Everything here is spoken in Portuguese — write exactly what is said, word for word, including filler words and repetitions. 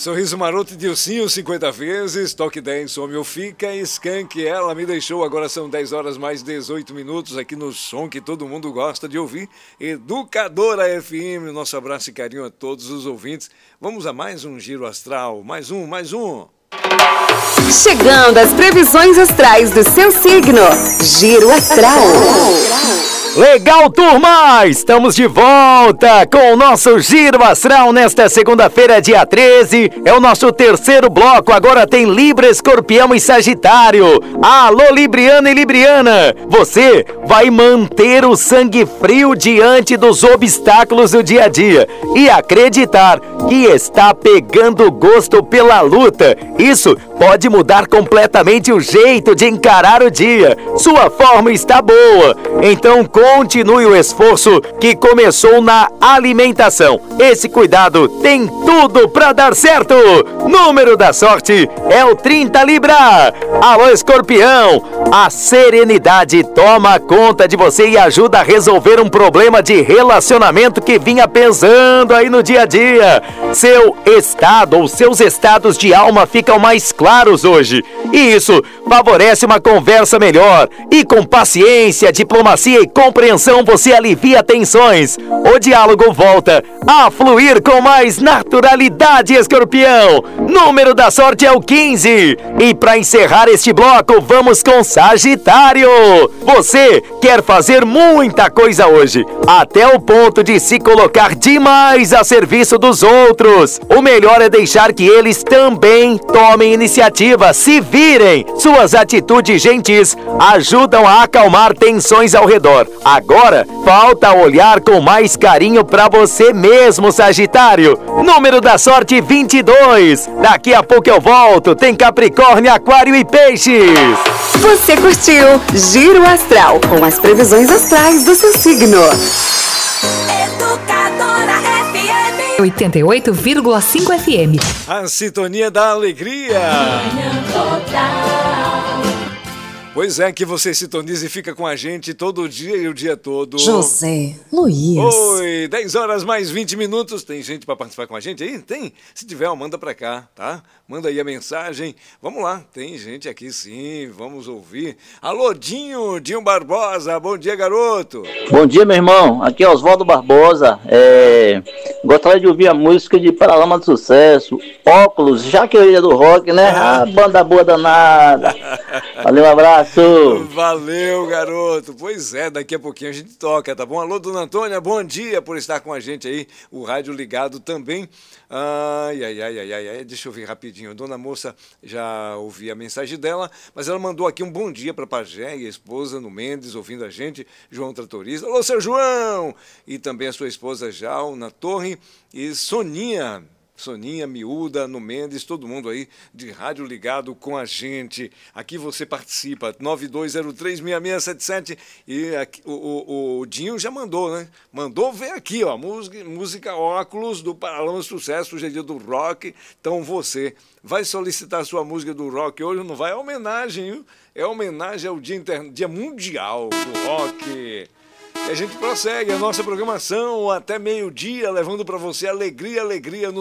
Sorriso Maroto de Dilcinho, cinquenta vezes, Toque dez, Some ou Fica, Skank, Ela Me Deixou, agora são dez horas mais dezoito minutos aqui no som que todo mundo gosta de ouvir, Educadora F M, nosso abraço e carinho a todos os ouvintes. Vamos a mais um Giro Astral, mais um, mais um. Chegando as previsões astrais do seu signo, Giro Astral. Legal, turma! Estamos de volta com o nosso Giro Astral nesta segunda-feira, dia treze. É o nosso terceiro bloco. Agora tem Libra, Escorpião e Sagitário. Alô, Libriana e Libriana! Você vai manter o sangue frio diante dos obstáculos do dia a dia e acreditar que está pegando gosto pela luta. Isso pode mudar completamente o jeito de encarar o dia. Sua forma está boa. Então, continue o esforço que começou na alimentação. Esse cuidado tem tudo para dar certo. Número da sorte é o trinta, Libra. Alô, Escorpião. A serenidade toma conta de você e ajuda a resolver um problema de relacionamento que vinha pesando aí no dia a dia. Seu estado ou seus estados de alma ficam mais claros hoje. E isso favorece uma conversa melhor. E com paciência, diplomacia e compreensão você alivia tensões. O diálogo volta a fluir com mais naturalidade, Escorpião. Número da sorte é o quinze. E para encerrar este bloco, vamos com Sagitário. Você quer fazer muita coisa hoje, até o ponto de se colocar demais a serviço dos outros. O melhor é deixar que eles também tomem iniciativa, se virem. Suas atitudes gentis ajudam a acalmar tensões ao redor. Agora, falta olhar com mais carinho para você mesmo, Sagitário. Número da sorte vinte e dois. Daqui a pouco eu volto. Tem Capricórnio, Aquário e Peixes. Você curtiu Giro Astral com as previsões astrais do seu signo. Educadora F M oitenta e oito vírgula cinco F M. A sintonia da alegria. Pois é, que você sintoniza e fica com a gente todo dia e o dia todo. José Luiz. Oi, dez horas mais vinte minutos. Tem gente para participar com a gente aí? Tem? Se tiver, ó, manda para cá, tá? Manda aí a mensagem. Vamos lá, tem gente aqui sim, vamos ouvir. Alô, Dinho, Dinho Barbosa, bom dia, garoto. Bom dia, meu irmão. Aqui é Oswaldo Barbosa. É... Gostaria de ouvir a música de Paralama do Sucesso, Óculos, já que eu ia do rock, né? Ah, banda boa danada. Valeu, um abraço. Valeu, garoto. Pois é, daqui a pouquinho a gente toca, tá bom? Alô, dona Antônia, bom dia por estar com a gente aí. O rádio ligado também. Ai, ai, ai, ai, ai, ai. Deixa eu ver rapidinho. Dona Moça, já ouvi a mensagem dela, mas ela mandou aqui um bom dia para Pajé e a esposa no Mendes, ouvindo a gente. João Tratorista. Alô, seu João! E também a sua esposa Jal na Torre e Soninha. Soninha, Miúda, no Mendes, todo mundo aí de rádio ligado com a gente. Aqui você participa, nove dois zero três, seis seis sete sete. E aqui, o, o, o Dinho já mandou, né? Mandou ver aqui, ó, música, música Óculos do Paralama do Sucesso, hoje é dia do rock. Então você vai solicitar sua música do rock hoje, não vai? É homenagem, viu? É homenagem ao Dia, Inter... dia Mundial do Rock. E a gente prossegue a nossa programação até meio-dia, levando para você alegria, alegria no